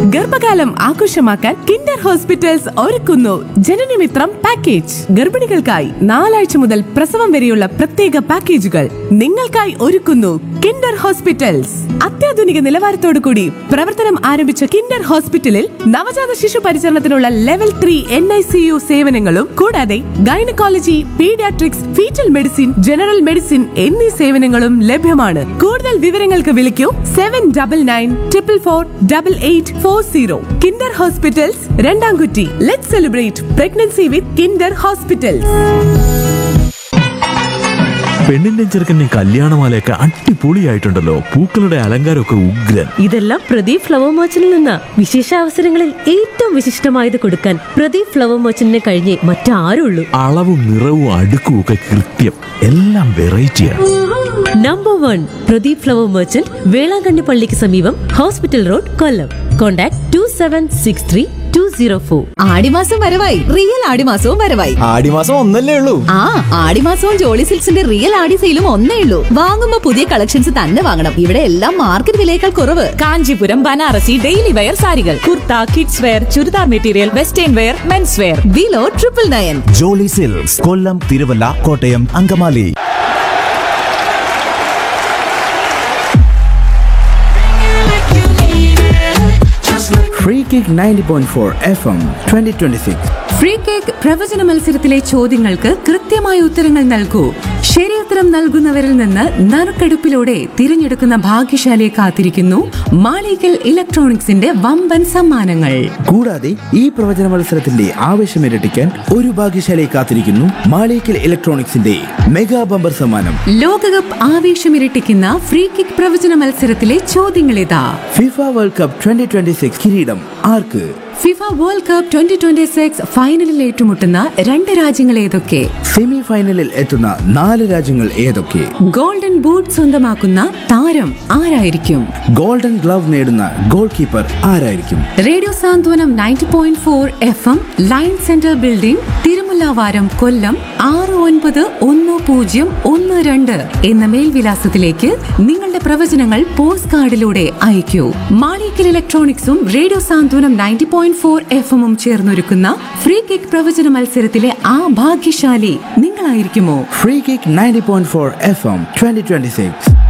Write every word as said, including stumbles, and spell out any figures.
ഗർഭകാലം ആഘോഷമാക്കാൻ Kinder hospitals ഒരുക്കുന്നു ജനനമിത്രം പാക്കേജ്. ഗർഭിണികൾക്കായി നാലാഴ്ച മുതൽ പ്രസവം വരെയുള്ള പ്രത്യേക പാക്കേജുകൾ നിങ്ങൾക്കായി ഒരുക്കുന്നു കിൻഡർ ഹോസ്പിറ്റൽസ്. അത്യാധുനിക നിലവാരത്തോടു കൂടി പ്രവർത്തനം ആരംഭിച്ച കിൻഡർ ഹോസ്പിറ്റലിൽ നവജാത ശിശു പരിചരണത്തിനുള്ള level three N I C U സേവനങ്ങളും കൂടാതെ gynaecology, paediatrics, fetal medicine, general medicine എന്നീ സേവനങ്ങളും ലഭ്യമാണ്. കൂടുതൽ വിവരങ്ങൾക്ക് വിളിക്കൂ seven double nine triple four double eight four zero. Kinder hospitals, രണ്ടാംകുറ്റി. Let's celebrate pregnancy with Kinder hospitals. പെണ്ണിന്റെ ചെറുക്കന്റെ കല്യാണമാലയൊക്കെ അടിപൊളിയായിട്ടുണ്ടല്ലോ. പൂക്കളുടെ അലങ്കാരമൊക്കെ ഉഗ്രൻ. ഇതെല്ലാം പ്രദീപ് ഫ്ലവർ മർച്ചന്റിൽ നിന്നാ. വിശേഷ അവസരങ്ങളിൽ ഏറ്റവും വിശിഷ്ടമായത് കൊടുക്കാൻ പ്രദീപ് ഫ്ലവർ മർച്ചന്റിനെ കഴിഞ്ഞേ മറ്റാരുള്ളൂ. അളവും നിറവും അടുക്കും ഒക്കെ കൃത്യം. എല്ലാം വെറൈറ്റിയാണ്. Number one Pradeep flower merchant, Velankanni പള്ളിക്ക് സമീപം, hospital road, Kollam. Contact to seven six three to zero four. ആടിമാസം വരവായി. റിയൽ ആടിമാസവും വരവായി. ആടിമാസം ഒന്നല്ലേ ഉള്ളൂ. ആ ആടിമാസവും ജോളി സിൽക്സിന്റെ റിയൽ ആടി സെയിലും ഒന്നേ ഉള്ളൂ. വാങ്ങുമ്പോ പുതിയ കളക്ഷൻസ് തന്നെ വാങ്ങണം. ഇവിടെ എല്ലാം മാർക്കറ്റ് വിലയേക്കാൾ കുറവ്. കാഞ്ചീപുരം, ബനാറസി, ഡെയിലി വെയർ സാരികൾ, kurta, kids wear, churidar material, western wear, men's wear. Below triple nine. Jolly silks, കൊല്ലം, Thiruvalla, Kottayam, Angamaly. Free kick ninety point four F M twenty twenty six. Free cake പ്രവചന മത്സരത്തിലെ ചോദ്യങ്ങൾക്ക് കൃത്യമായ ഉത്തരങ്ങൾ നൽകൂ. ശരിയുത്തരം നൽകുന്നവരിൽ നിന്ന് നറുക്കെടുപ്പിലൂടെ തിരഞ്ഞെടുക്കുന്ന ഭാഗ്യശാലിയെ കാത്തിരിക്കുന്നു മാളികൽ ഇലക്ട്രോണിക്സിന്റെ വമ്പൻ സമ്മാനങ്ങൾ. കൂടാതെ ഈ പ്രവചന മത്സരത്തിന്റെ ആവേശം ഇരട്ടിക്കാൻ ഒരു ഭാഗ്യശാലിയെ കാത്തിരിക്കുന്നു മാളികൽ ഇലക്ട്രോണിക്സിന്റെ മെഗാ ബമ്പർ സമ്മാനം. ലോകകപ്പ് ആവേശം ഇരട്ടിക്കുന്ന ഫ്രീ കിക്ക് പ്രവചന മത്സരത്തിലെ ചോദ്യങ്ങളിതാ. FIFA world cup twenty twenty six കിരീടം ആർക്ക്? FIFA world cup twenty twenty six ഫൈനലിൽ ഏറ്റുമുട്ടുന്ന രണ്ട് രാജ്യങ്ങൾ ഏതൊക്കെ? സെമി ഫൈനലിൽ എത്തുന്ന നാല് രാജ്യങ്ങൾ ഏതൊക്കെ? ഗോൾഡൻ ബൂട്ട് സ്വന്തമാക്കുന്ന താരം ആരായിരിക്കും? ഗോൾഡൻ ഗ്ലവ് നേടുന്ന ഗോൾ കീപ്പർ ആരായിരിക്കും? റേഡിയോ സാന്ത്വനം ninety point four F M, line centre building, Thirumullavaram, കൊല്ലം ആറ് ഒൻപത് ഒന്ന് പൂജ്യം ഒന്ന് രണ്ട് എന്ന മേൽവിലാസത്തിലേക്ക് നിങ്ങളുടെ പ്രവചനങ്ങൾ പോസ്റ്റ് കാർഡിലൂടെ അയക്കൂ. മാളികൽ ഇലക്ട്രോണിക്സും റേഡിയോ സാന്ത്വനം നയൻറ്റി പോയിന്റ് ഫോർ എഫ് എമ്മും ചേർന്നൊരുക്കുന്ന ഫ്രീ കിക്ക് പ്രവചന മത്സരത്തിലെ ആ ഭാഗ്യശാലി നിങ്ങളായിരിക്കുമോ? Free kick ninety point four F M twenty twenty six.